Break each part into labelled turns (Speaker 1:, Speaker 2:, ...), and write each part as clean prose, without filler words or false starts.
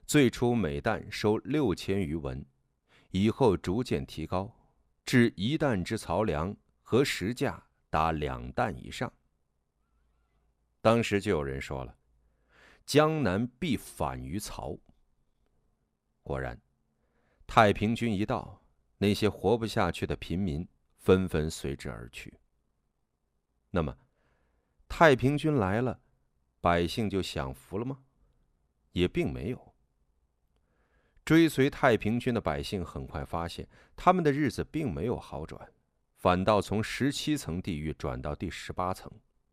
Speaker 1: 最初每担收6000余文，以后逐渐提高，至1担之漕粮和时价达2担以上。当时就有人说了，江南必反于曹。果然，太平军一到，那些活不下去的平民纷纷随之而去。那么，太平军来了，百姓就享福了吗？也并没有。追随太平军的百姓很快发现，他们的日子并没有好转，反倒从17层地狱转到第18层。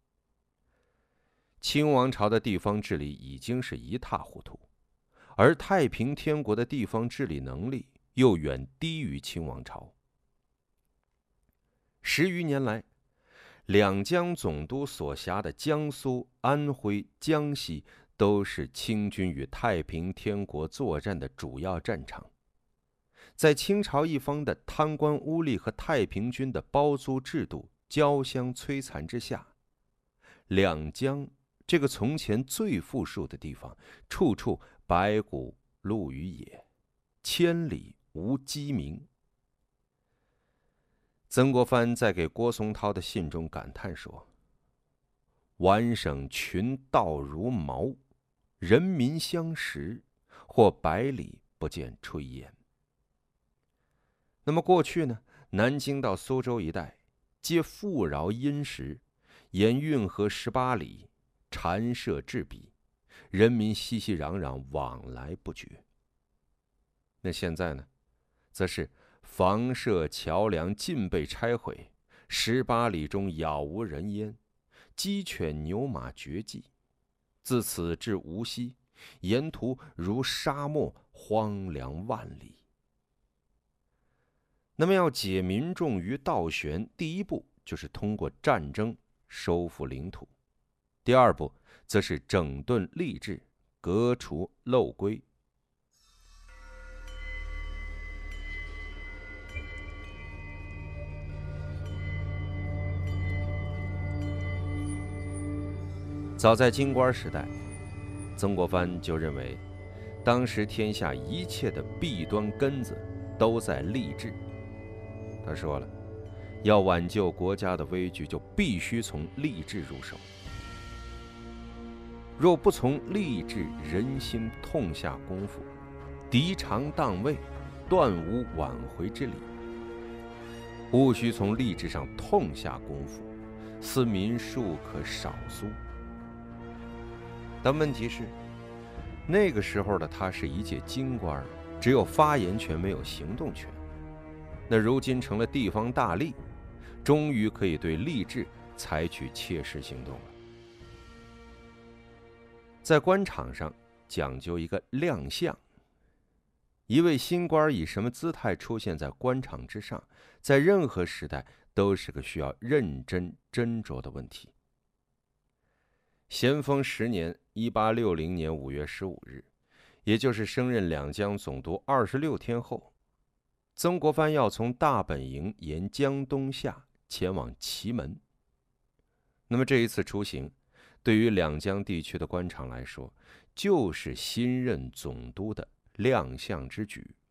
Speaker 1: 清王朝的地方治理已经是一塌糊涂，而太平天国的地方治理能力又远低于清王朝。10余年来，两江总督所辖的江苏、安徽、江西都是清军与太平天国作战的主要战场。在清朝一方的贪官污吏和太平军的包租制度交相摧残之下，两江这个从前最富庶的地方，处处白骨露于野，千里无鸡鸣。曾国藩在给郭松涛的信中感叹说：“皖省群盗如毛，人民相识，或百里不见炊烟。”那么过去呢，南京到苏州一带，皆富饶殷实，沿运河18里，禅社陟彼，人民熙熙攘攘，往来不绝。那现在呢，则是房舍桥梁尽被拆毁，18里中杳无人烟，鸡犬牛马绝迹。自此至无锡，沿途如沙漠，荒凉万里。那么要解民众于倒悬，第一步就是通过战争收复领土，第二步则是整顿吏治，革除漏规。早在京官时代，曾国藩就认为，当时天下一切的弊端根子都在吏治。他说了，要挽救国家的危局，就必须从吏治入手。若不从吏治人心痛下功夫，敌常当位，断无挽回之理。务须从吏治上痛下功夫，斯民庶可少苏。但问题是，那个时候的他是一介京官，只有发言权，没有行动权。那如今成了地方大吏，终于可以对吏治采取切实行动了。在官场上讲究一个亮相，一位新官以什么姿态出现在官场之上，在任何时代都是个需要认真斟酌的问题。咸丰10年1860年5月15日，也就是升任两江总督26天后，曾国藩要从大本营沿江东下前往祁门。那么这一次出行，对于两江地区的官场来说，就是新任总督的亮相之举。